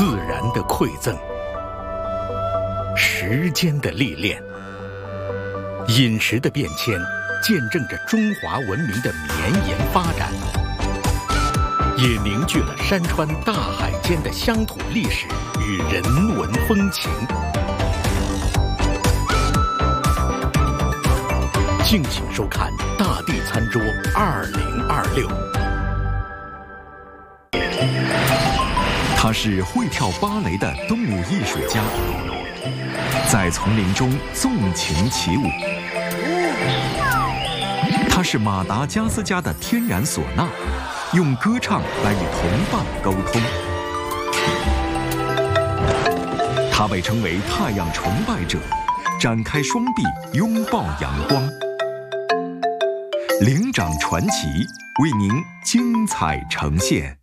自然的馈赠，时间的历练，饮食的变迁，见证着中华文明的绵延发展，也凝聚了山川大海间的乡土历史与人文风情。敬请收看《大地餐桌2026》。 他是会跳芭蕾的动物艺术家，在丛林中纵情起舞。他是马达加斯加的天然唢呐，用歌唱来与同伴沟通。他被称为太阳崇拜者，展开双臂拥抱阳光。灵长传奇为您精彩呈现。